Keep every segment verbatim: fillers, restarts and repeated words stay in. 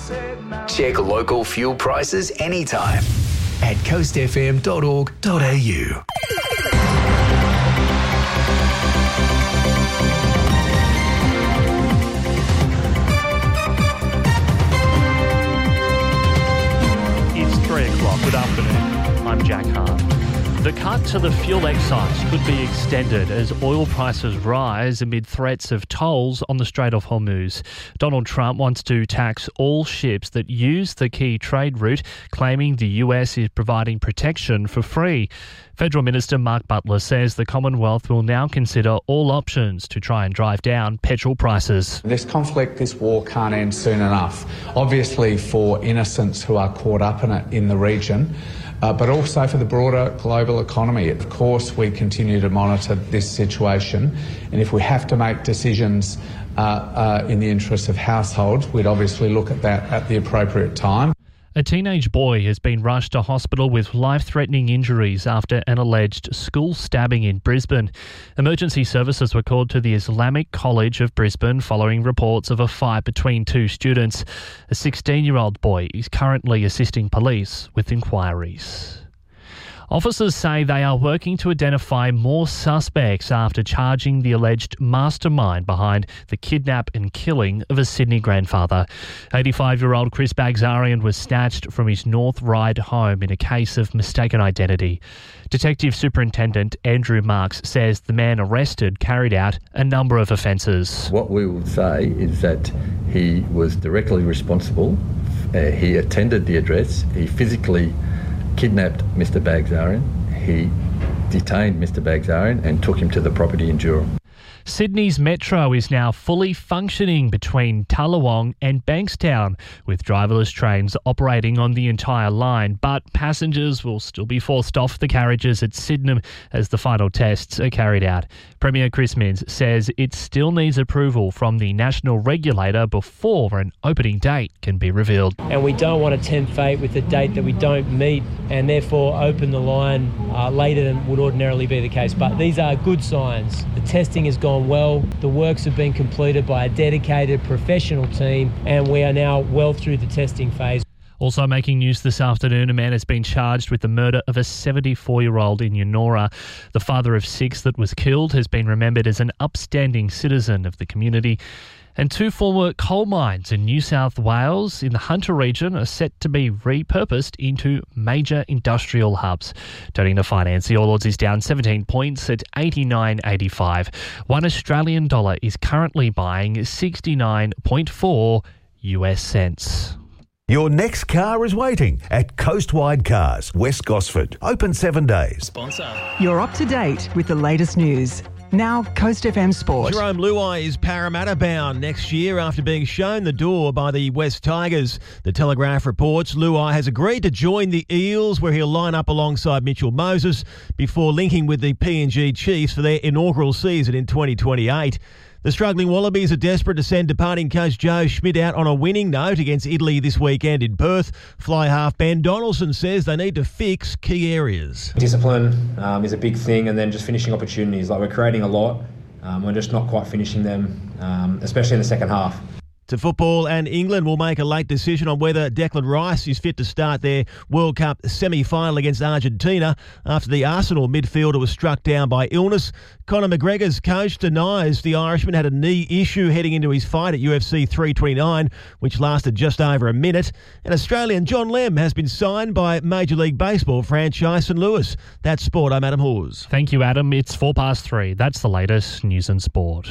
Check local fuel prices anytime at coast f m dot org dot a u. It's three o'clock. Good afternoon. I'm Jack Hart. The cut to the fuel excise could be extended as oil prices rise amid threats of tolls on the Strait of Hormuz. Donald Trump wants to tax all ships that use the key trade route, claiming the U S is providing protection for free. Federal Minister Mark Butler says the Commonwealth will now consider all options to try and drive down petrol prices. This conflict, this war can't end soon enough. Obviously for innocents who are caught up in it in the region, Uh, but also for the broader global economy. Of course, we continue to monitor this situation, and if we have to make decisions uh, uh, in the interests of households, we'd obviously look at that at the appropriate time. A teenage boy has been rushed to hospital with life-threatening injuries after an alleged school stabbing in Brisbane. Emergency services were called to the Islamic College of Brisbane following reports of a fight between two students. A sixteen-year-old boy is currently assisting police with inquiries. Officers say they are working to identify more suspects after charging the alleged mastermind behind the kidnap and killing of a Sydney grandfather. eighty-five-year-old Chris Bagzarian was snatched from his North Ryde home in a case of mistaken identity. Detective Superintendent Andrew Marks says the man arrested carried out a number of offences. What we will say is that he was directly responsible. Uh, he attended the address. He physically kidnapped Mister Bagzarian. He detained Mister Bagzarian and took him to the property in Durham. Sydney's metro is now fully functioning between Tallawong and Bankstown, with driverless trains operating on the entire line, but passengers will still be forced off the carriages at Sydenham as the final tests are carried out. Premier Chris Minns says it still needs approval from the national regulator before an opening date can be revealed. And we don't want to tempt fate with a date that we don't meet and therefore open the line uh, later than would ordinarily be the case. But these are good signs. The testing has gone well. The works have been completed by a dedicated professional team, and we are now well through the testing phase. Also making news this afternoon, a man has been charged with the murder of a seventy-four-year-old in Yennora. The father of six that was killed has been remembered as an upstanding citizen of the community. And two former coal mines in New South Wales in the Hunter region are set to be repurposed into major industrial hubs. Turning to finance, the All Ords is down seventeen points at eighty-nine eighty-five. One Australian dollar is currently buying sixty-nine point four U S cents. Your next car is waiting at Coastwide Cars, West Gosford. Open seven days. Sponsor. You're up to date with the latest news. Now, Coast F M Sport. Jarome Luai is Parramatta bound next year after being shown the door by the West Tigers. The Telegraph reports Luai has agreed to join the Eels, where he'll line up alongside Mitchell Moses before linking with the P N G Chiefs for their inaugural season in twenty twenty-eight. The struggling Wallabies are desperate to send departing coach Joe Schmidt out on a winning note against Italy this weekend in Perth. Fly half Ben Donaldson says they need to fix key areas. Discipline um, is a big thing, and then just finishing opportunities. Like, we're creating a lot, um, we're just not quite finishing them, um, especially in the second half. To football, and England will make a late decision on whether Declan Rice is fit to start their World Cup semi-final against Argentina after the Arsenal midfielder was struck down by illness. Conor McGregor's coach denies the Irishman had a knee issue heading into his fight at U F C three twenty-nine, which lasted just over a minute. And Australian John Lem has been signed by Major League Baseball franchise Saint Louis. That's sport. I'm Adam Hawes. Thank you, Adam. It's four past three. That's the latest news and sport.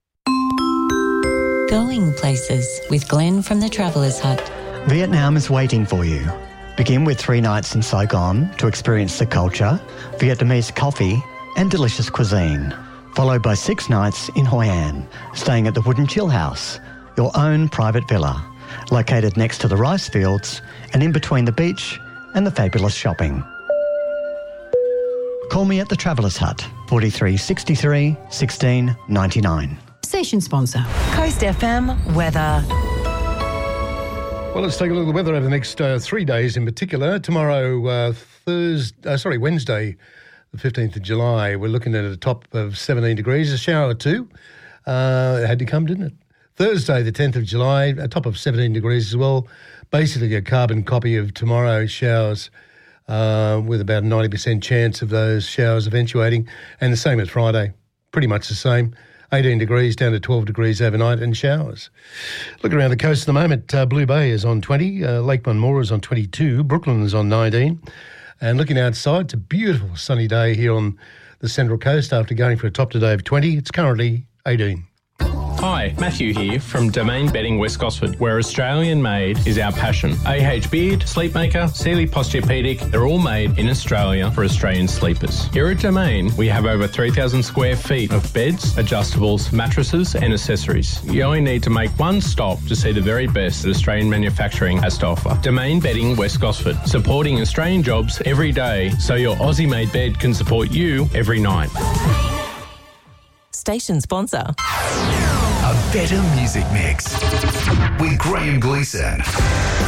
Going places with Glenn from the Travellers Hut. Vietnam is waiting for you. Begin with three nights in Saigon to experience the culture, Vietnamese coffee and delicious cuisine. Followed by six nights in Hoi An, staying at the Wooden Chill House, your own private villa, located next to the rice fields and in between the beach and the fabulous shopping. Call me at the Travellers Hut, forty-three sixty-three sixteen ninety-nine. Station sponsor. Coast F M weather. Well, let's take a look at the weather over the next uh, three days in particular. Tomorrow, uh, Thursday, uh, sorry, Wednesday, the fifteenth of July, we're looking at a top of seventeen degrees, a shower or two. Uh, it had to come, didn't it? Thursday, the tenth of July, a top of seventeen degrees as well. Basically a carbon copy of tomorrow's showers uh, with about a ninety percent chance of those showers eventuating. And the same as Friday, pretty much the same. eighteen degrees down to twelve degrees overnight and showers. Look around the coast at the moment. Uh, Blue Bay is on twenty. Uh, Lake Munmore is on twenty-two. Brooklyn is on nineteen. And looking outside, it's a beautiful sunny day here on the Central Coast after going for a top today of twenty. It's currently eighteen. Hi, Matthew here from Domain Bedding West Gosford, where Australian made is our passion. A H Beard, Sleepmaker, Sealy Posturepedic, they're all made in Australia for Australian sleepers. Here at Domain, we have over three thousand square feet of beds, adjustables, mattresses and accessories. You only need to make one stop to see the very best that Australian manufacturing has to offer. Domain Bedding West Gosford, supporting Australian jobs every day so your Aussie-made bed can support you every night. Station sponsor. A better music mix with Graham Gleeson.